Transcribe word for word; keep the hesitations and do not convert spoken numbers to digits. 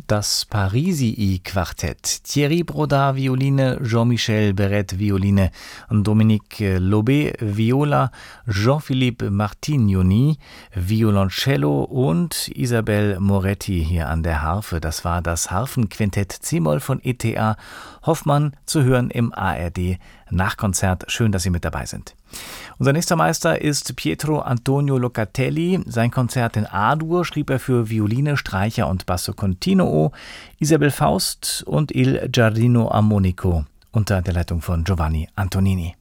Das Parisii-Quartett. Thierry Brodart Violine, Jean-Michel Beret Violine, Dominique Lobé Viola, Jean-Philippe Martignoni Violoncello und Isabelle Moretti hier an der Harfe. Das war das Harfenquintett C-Moll von E T A Hoffmann, zu hören im A R D Nachkonzert. Schön, dass Sie mit dabei sind. Unser nächster Meister ist Pietro Antonio Locatelli. Sein Konzert in A-Dur schrieb er für Violine, Streicher und Basso Continuo, Isabel Faust und Il Giardino Armonico unter der Leitung von Giovanni Antonini.